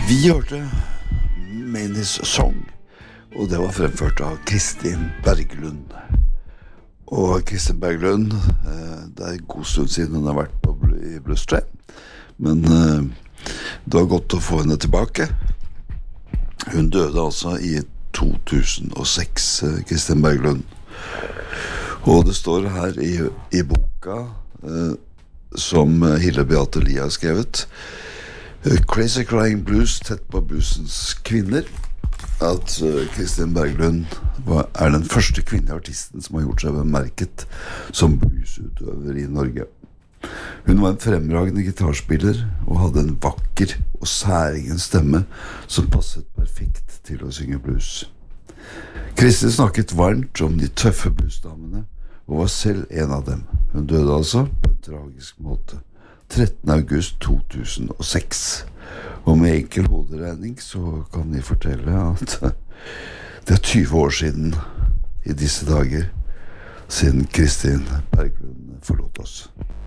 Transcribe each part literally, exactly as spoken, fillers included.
Vi hørte Menis Song, og det var fremført av Kristin Berglund. Og Kristin Berglund, det er en god stund siden hun har vært på i Blues Train, men det var godt å få henne tilbake. Hun døde altså i to tusen og seks, Kristin Berglund. Og det står her i, i boka som Hille Beate Lie har skrevet, Crazy Crying Blues, tett på bluesens kvinner, at Kristin Berglund var, er den første kvinnelige artisten som har gjort seg bemerket som bluesutøver i Norge. Hun var en fremragende gitarspiller og hadde en vakker og særegen stemme som passet perfekt til å synge blues. Kristin snakket varmt om de tøffe bluesdamene og var selv en av dem. Hun døde altså på en tragisk måte trettende august to tusen og seks. Og med enkel hoderegning så kan jeg fortelle at det er tyve år siden i disse dager siden Kristin Berglund forlot oss.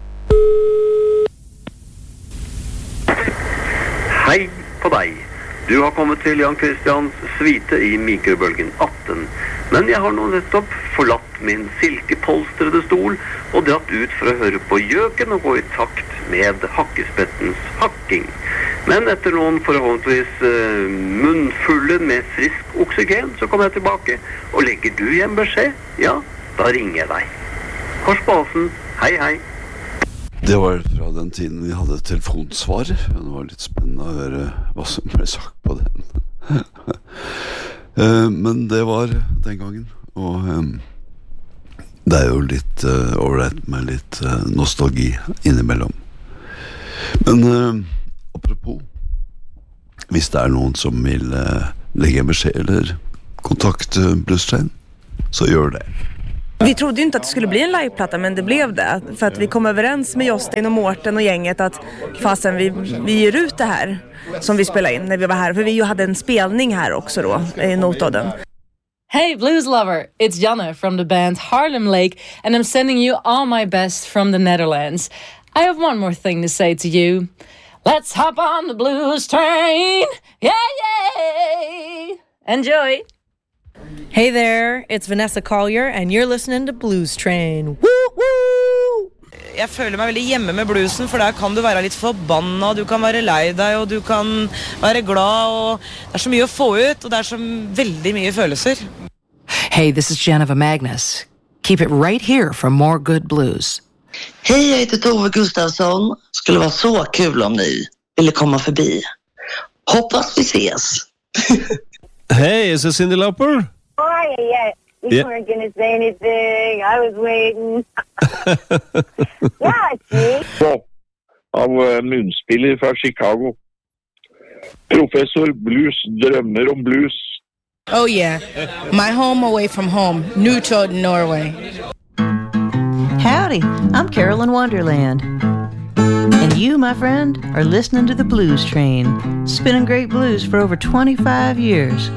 Hei på deg. Du har kommet til Jan Christians svite i mikrobølgen atten. Men jeg har nå nettopp forlatt min silkepolstrede stol og dratt ut for å høre på gjøken og gå i takt med hakkespettens hakking. Men etter noen forhåndvis uh, munnfulle med frisk oksygen, så kommer jeg tilbake. Og legger du igjen beskjed? Ja, da ringer jeg deg. Kors på halsen. Hei, hei. Det var fra den tiden vi hadde telefonsvar. Det var litt spennende å høre hva som ble sagt på den. Men det var den gangen. Og um, det er jo litt uh, overrett med litt uh, nostalgi innimellom. Men uh, apropos, hvis det er noen som vil uh, legge en beskjed eller kontakte Blues Train, så gjør det. Vi trodde ju inte att det skulle bli en liveplatta, men det blev det. För att vi kom överens med Jostein och Mårten och gänget att fasen vi, vi ger ut det här som vi spelade in när vi var här. För vi ju hade en spelning här också då, i Notodden. Hey blues lover, it's Janne from the band Harlem Lake, and I'm sending you all my best from the Netherlands. I have one more thing to say to you. Let's hop on the blues train! Yeah, yeah! Enjoy! Hey there, it's Vanessa Collier, and you're listening to Blues Train. Woo, woo! Jeg føler meg veldig hjemme med bluesen, for der kan du være litt forbanna, du kan være lei deg, og du kan være glad, og det er så mye å få ut, og det er så veldig mye følelser. Hey, this is Jennifer Magnus. Keep it right here for more good blues. Hej, jag heter Tove Gustafsson. Skulle vara så kul om ni ville komma förbi. Hoppas vi ses. Hey, is this Cyndi Lauper? Hi, yeah. You yeah. weren't going to say anything. I was waiting. Yeah, it's me. Så, av uh, munspiller fra Chicago. Professor Blues drømmer om blues. Oh yeah, my home away from home, Newtown, Norway. Howdy, I'm Carolyn Wonderland. And you, my friend, are listening to the Blues Train, spinning great blues for over twenty-five years.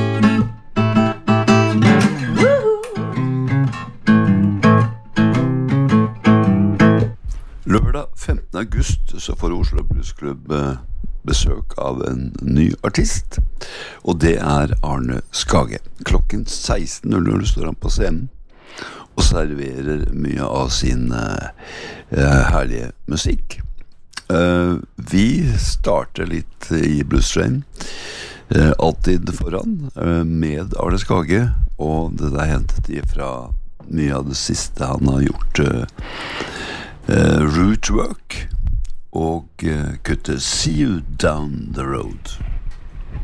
Lørdag femtende august så får Oslo Blues Club besøk av en ny artist, og det er Arne Skage. Klokken seksten null null står han på scenen og serverer mye av sin uh, herlige musikk. Uh, vi starter litt i Blues Train, uh, alltid foran, uh, med Arne Skage, og det er hentet ifra mye av det siste han har gjort, uh, uh, Root Work, og uh, kuttet See You Down the Road.